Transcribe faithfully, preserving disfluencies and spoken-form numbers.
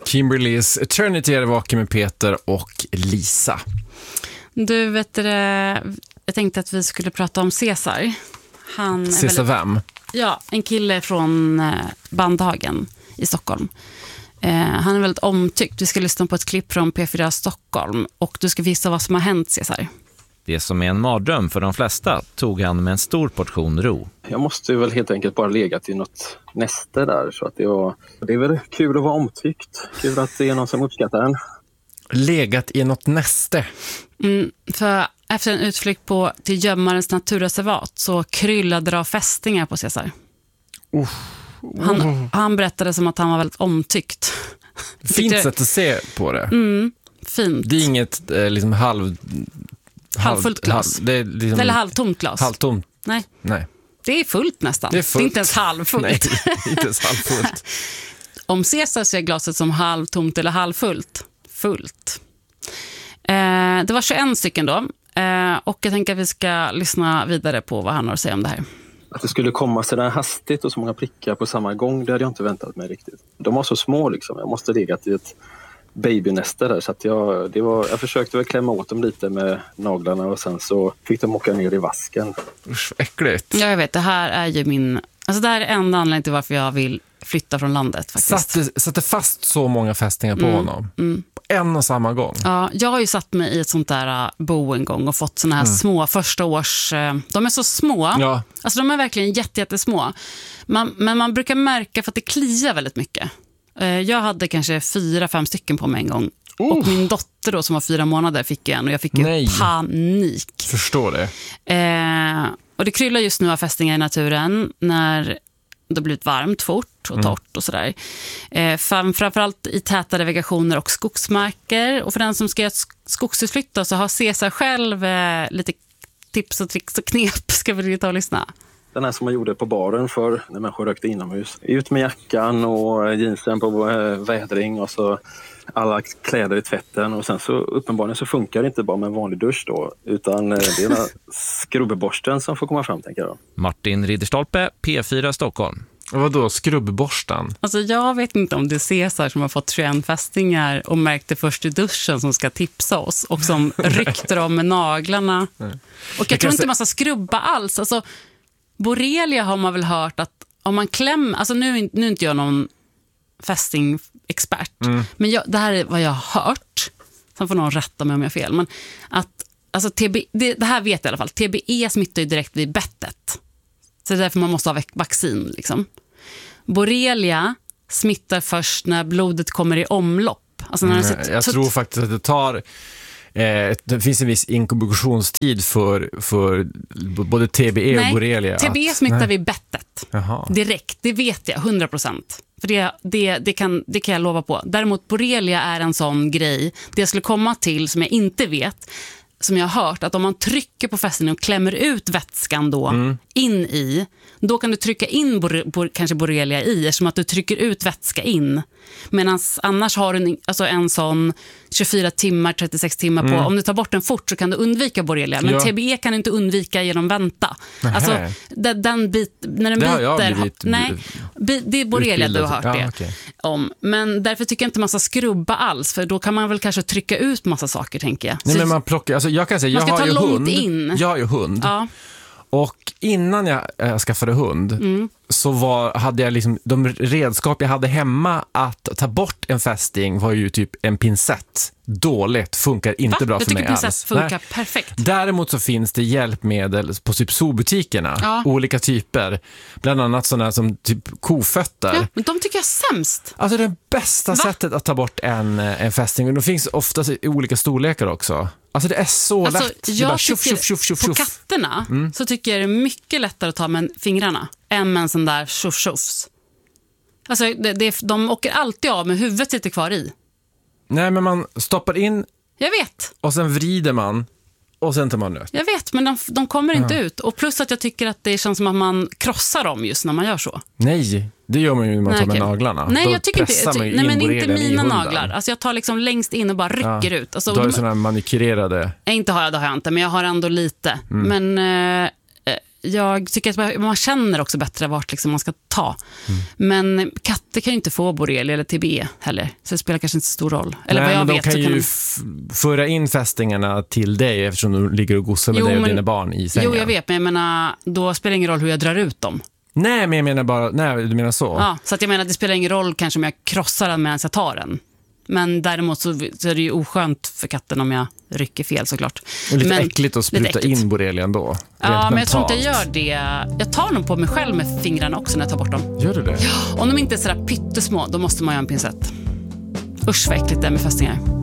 Kimberlys Eternity är vaken med Peter och Lisa. Du vet det, jag tänkte att vi skulle prata om Cesar. Han Cesar väldigt, vem? Ja, en kille från Bandhagen i Stockholm. Eh, han är väldigt omtyckt. Vi ska lyssna på ett klipp från P fyra Stockholm och du ska visa vad som har hänt, Cesar. Det som är en mardröm för de flesta tog han med en stor portion ro. Jag måste väl helt enkelt bara legat i något näste där. Så att det, var, det är väl kul att vara omtyckt. Kul att det är någon som uppskattar en. Legat i något näste. Mm, för efter en utflykt på till Gömmarens naturreservat så kryllade det av fästingar på Cesar. Uh. Han, han berättade som att han var väldigt omtyckt. Fint det... sätt att se på det. Mm, fint. Det är inget eh, liksom halv... Halvfullt glas. Halv, det är liksom... Eller halvtomt glas. Halvtomt. Nej. Nej. Det är fullt nästan. Det är, fullt. Det är inte ens halvfullt. Nej, inte ens halvfullt. Om Cesar ser glaset som halvtomt eller halvfullt. Fullt. Eh, det var tjugoen stycken då. Eh, och jag tänker att vi ska lyssna vidare på vad han har att säga om det här. Att det skulle komma så där hastigt och så många prickar på samma gång, det hade jag inte väntat mig riktigt. De var så små liksom. Jag måste legat i ett babynäste där, så att jag, det var, jag försökte väl klämma åt dem lite med naglarna och sen så fick de åka ner i vasken. Usch, äckligt. Ja, jag vet, det här är ju min... Alltså det här är enda anledningen till varför jag vill flytta från landet faktiskt. Satte, satte fast så många fästingar på mm, honom. Mm. På en och samma gång. Ja, jag har ju satt mig i ett sånt där bo en gång och fått såna här mm. små första års... De är så små. Ja. Alltså de är verkligen jätte, jättesmå. Man, men man brukar märka för att det kliar väldigt mycket. Jag hade kanske fyra, fem stycken på mig en gång. Oh. Och min dotter då som var fyra månader fick en och jag fick ju Nej. panik. Förstår det. Eh, och det kryllar just nu av fästingar i naturen när det blivit varmt fort och torrt mm. och sådär. Eh, framförallt i tätare vegationer och skogsmarker. Och för den som ska göra skogsutflykt så har Cesar själv eh, lite tips och tricks och knep. Ska vi ta och lyssna? Den här som man gjorde på baren för när människor rökte inomhus. Ut med jackan och jeansen på vädring och så alla kläder i tvätten. Och sen så uppenbarligen så funkar det inte bara med en vanlig dusch då. Utan det är den skrubbborsten som får komma fram, tänker jag. Martin Ridderstolpe, P fyra Stockholm. Och vad då, skrubbborsten? Alltså jag vet inte om det är Cesar som har fått tjugoen fästingar och märkte först i duschen som ska tipsa oss och som ryckte dem med naglarna. Nej. Och jag, jag tror inte se... man ska skrubba alls. Alltså borrelia har man väl hört att om man klämmer, alltså nu, nu är inte jag någon fästingexpert, mm. men jag, det här är vad jag har hört. Sen får någon rätta mig om jag har fel. Men att, alltså T B, det, det här vet jag i alla fall. T B E smittar ju direkt vid bettet. Så det är därför man måste ha vaccin. Liksom. Borrelia smittar först när blodet kommer i omlopp. Alltså när mm, jag tror faktiskt att det tar... Eh, det finns en viss inkubationstid för, för både T B E nej, och borrelia. T B E att, smittar nej. vid bettet. Jaha. Direkt, det vet jag, hundra procent. För det, det, det, kan, det kan jag lova på. Däremot borrelia är en sån grej. Det jag skulle komma till som jag inte vet, som jag har hört, att om man trycker på fästingen och klämmer ut vätskan då mm. in i, då kan du trycka in bor, bor, kanske borrelia i, eftersom att du trycker ut vätska in. Medan annars har du en, alltså en sån tjugofyra timmar, trettiosex timmar på. Mm. Om du tar bort den fort så kan du undvika borrelia. Men ja. T B E kan du inte undvika genom vänta. Nähe. Alltså den, den bit, när den det biter... Har jag blivit, nej, det är borrelia du har hört ja, det okay. om. Men därför tycker jag inte man ska skrubba alls. För då kan man väl kanske trycka ut massa saker, tänker jag. Nej, så, men man plockar, alltså jag kan säga, jag har ju hund. In. Jag har ju hund. Ja. Och innan jag äh, skaffade hund mm. så var, hade jag liksom, de redskap jag hade hemma att ta bort en fästing var ju typ en pincett. Dåligt, funkar inte Va? bra jag för mig alls. Jag tycker pincett funkar perfekt. Däremot så finns det hjälpmedel på typ zoobutikerna, ja. olika typer. Bland annat sådana som typ kofötter. Ja, men de tycker jag är sämst. Alltså det bästa Va? sättet att ta bort en, en fästing. Och de finns oftast i olika storlekar också. Alltså det är så alltså, lätt. Jag bara, tycker, tjuff, tjuff, tjuff, tjuff. På katterna mm. så tycker jag det är mycket lättare att ta med fingrarna än med en sån där tjuff, tjuffs. Alltså det, det, de åker alltid av med huvudet sitter kvar i. Nej, men man stoppar in. Jag vet. Och sen vrider man. Och sen tar man ut. Jag vet, men de, de kommer inte ja. ut. Och plus att jag tycker att det känns som att man krossar dem just när man gör så. Nej, det gör man ju när man nej, tar med okay. naglarna. Nej, då jag tycker inte, jag ty- nej men inte mina naglar. Alltså jag tar liksom längst in och bara rycker ja. ut. Alltså, du har ju sådana manikurerade. Nej, inte har jag, det har jag inte. Men jag har ändå lite. Mm. Men eh, jag tycker att man känner också bättre vart liksom man ska ta. Mm. Men katter kan ju inte få borrelia eller T B heller. Så det spelar kanske inte så stor roll. Eller Nej, vad jag men vet de kan så ju kan f- föra in fästingarna till dig eftersom du ligger och gossar med jo, dig och men, dina barn i sängen. Jo, jag vet, men jag menar, då spelar det ingen roll hur jag drar ut dem. Nej, men jag menar bara, nej, du menar så. Ja, så att jag menar, det spelar ingen roll kanske om jag krossar den medan jag tar den. Men däremot så, så är det ju oskönt för katten om jag rycker fel såklart. Och lite men, äckligt att spruta in borrelian då. Ja, men jag tror inte jag gör det. Jag tar nog på mig själv med fingrarna också när jag tar bort dem. Gör du det? Ja, om de inte är sådär pyttesmå, då måste man göra en pincett. Usch vad äckligt det är med fästingar.